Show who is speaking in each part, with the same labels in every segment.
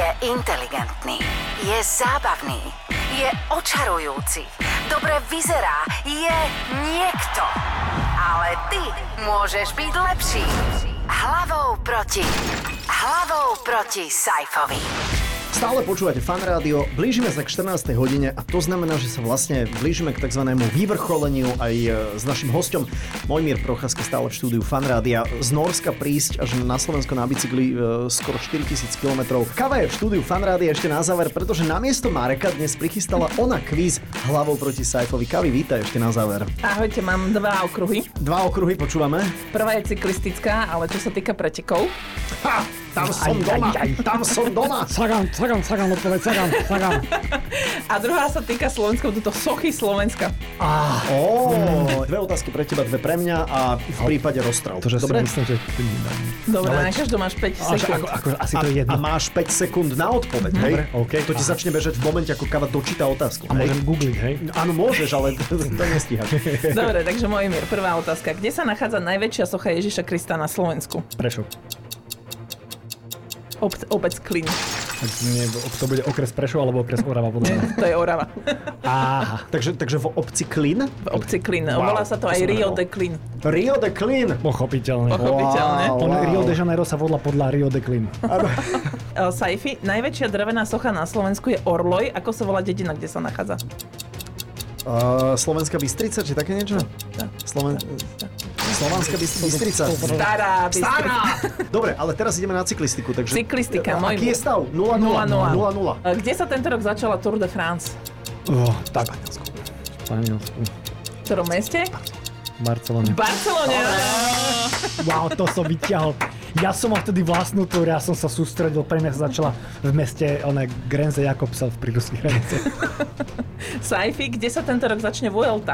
Speaker 1: Je inteligentný, je zábavný, je očarujúci, dobre vyzerá, je niekto. Ale ty môžeš byť lepší. Hlavou proti Saifovi.
Speaker 2: Stále počúvate Fan Rádio, blížime sa k 14. hodine a to znamená, že sa vlastne blížime k takzvanému vyvrcholeniu aj s našim hosťom. Mojmír Procházka stále v štúdiu Fan Rádia. Z Nórska prísť až na Slovensko na bicykli skoro 4000 km. Kava je v štúdiu Fan Rádia ešte na záver, pretože namiesto Mareka dnes prichystala ona kvíz Hlavou proti Saifovi. Kavi, vítaj ešte na záver.
Speaker 3: Ahojte, mám dva okruhy.
Speaker 2: Dva okruhy, počúvame.
Speaker 3: Prvá je cyklistická, ale čo sa týka pretekov.
Speaker 2: Tam som doma.
Speaker 4: Sagám, odpoveď.
Speaker 3: A druhá sa týka Slovenska, toto sochy Slovenska.
Speaker 2: Dve otázky pre teba, dve pre mňa a v prípade rozstrav.
Speaker 4: Dobre? Myslím, že...
Speaker 3: Dobre, na každú máš 5 sekúnd.
Speaker 4: Asi to je jedno.
Speaker 2: A máš 5 sekúnd na odpoveď, hej?
Speaker 4: Okay.
Speaker 2: To ti začne bežať v momente, ako Kava dočíta otázku.
Speaker 4: A môžem googliť, hej?
Speaker 2: Áno, môžeš, ale to nestíhaš.
Speaker 3: Dobre, takže Mojmír, prvá otázka. Kde sa nachádza najväčšia socha Ježiša Krista na Slovensku?
Speaker 4: Prešov.
Speaker 3: Obec Klin.
Speaker 4: To bude okres Prešov alebo okres Orava?
Speaker 3: To je Orava.
Speaker 2: Aha, takže v obci Klin?
Speaker 3: V obci Klin. Volá sa to aj Rio de Klin.
Speaker 2: Rio de Klin.
Speaker 4: Pochopiteľne.
Speaker 3: Wow.
Speaker 4: Rio de Janeiro sa volá podľa Rio de Klin.
Speaker 3: Saifi, najväčšia drevená socha na Slovensku je Orloj. Ako sa volá dedina, kde sa nachádza?
Speaker 2: Slovenská Bystrica, či také niečo? Slovanská Bystrica.
Speaker 3: Stará Bystrica.
Speaker 2: Dobre, ale teraz ideme na cyklistiku. Takže...
Speaker 3: Cyklistika, môj.
Speaker 2: Aký je stav? 0-0.
Speaker 3: Kde sa tento rok začala Tour de France?
Speaker 4: Tak. Španielsku.
Speaker 3: V ktorom meste?
Speaker 4: Barcelone. Wow, to som vyťahol. Ja som mal vtedy vlastnú túr, ja som sa sústredil, pre mňa sa začala v meste Grenze Jakobsel v príruských hraniciach.
Speaker 3: Saifi, kde sa tento rok začne Vuelta?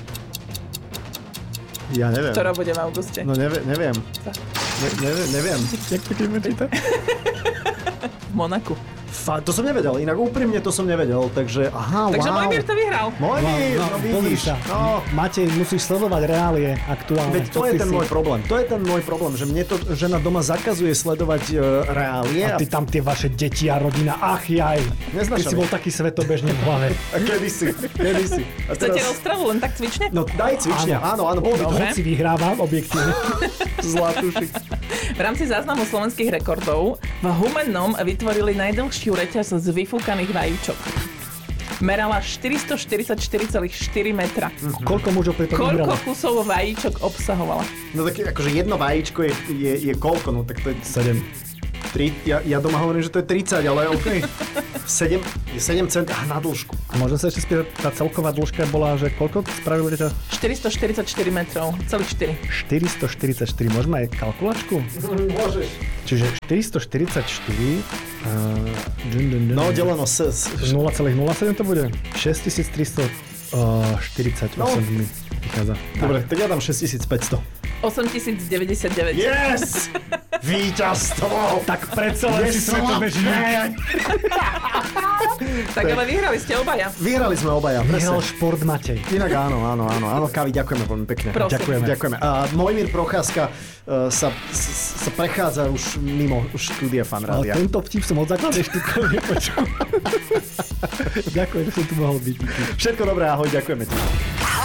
Speaker 2: Ja neviem.
Speaker 3: Ktorá bude v auguste?
Speaker 2: No neviem. Neviem.
Speaker 4: Jak to keď číta?
Speaker 3: V Monaku.
Speaker 2: To som nevedel, inak úprimne to som nevedel, takže
Speaker 3: Takže Mojmír to vyhral.
Speaker 2: Mojmír, vidíš.
Speaker 4: Matej, musíš sledovať reálie aktuálne.
Speaker 2: Veď to je ten môj problém, že mne to žena doma zakazuje sledovať reálie.
Speaker 4: A ty tam tie vaše deti a rodina, jaj. Ty si bol taký svetobežne v hlave.
Speaker 2: A kedysi.
Speaker 3: Chcete rozstravu len tak cvične?
Speaker 2: No daj cvične, áno, bolo by to.
Speaker 4: Hoci vyhrávam, objektívne.
Speaker 2: Zlatúšik.
Speaker 3: V rámci záznamu slovenských rekordov v Humennom vytvorili najdlhšiu reťaz z vyfúkaných vajíčok. Merala 444,4 metra.
Speaker 4: Koľko mužov pri tom umrelo?
Speaker 3: Koľko kusov vajíčok obsahovala?
Speaker 2: No tak akože jedno vajíčko je koľko? No tak to je
Speaker 4: 7.
Speaker 2: Ja doma hovorím, že to je 30, ale okej. 7 cm na dĺžku.
Speaker 4: A môžem sa ešte spýtať, tá celková dĺžka bola, že koľko spravili ťa?
Speaker 3: 444 metrov, celých 4.
Speaker 4: 444, môžeme aj kalkulačku?
Speaker 2: Môžeš.
Speaker 4: Čiže 444
Speaker 2: no deleno
Speaker 4: 0,07 to bude? 6348 mi vychádza.
Speaker 2: Dobre, tak ja dám 6500.
Speaker 3: 8099.
Speaker 2: Yes! Víťazstvo!
Speaker 4: Tak predsa len si svetobežník.
Speaker 3: Tak ale vyhrali ste obaja.
Speaker 2: Vyhrali sme obaja,
Speaker 4: Vyhral
Speaker 2: presne.
Speaker 4: šport Matej.
Speaker 2: Inak áno, Kavi, ďakujeme veľmi pekne.
Speaker 3: Prosím.
Speaker 2: Ďakujeme. A Mojmír Procházka sa prechádza už mimo štúdia Fan Rádia.
Speaker 4: Ale tento vtip som od základe štúkov nepočul. Ďakujem, že som tu mohol byť.
Speaker 2: Všetko dobré, ahoj, ďakujeme ti.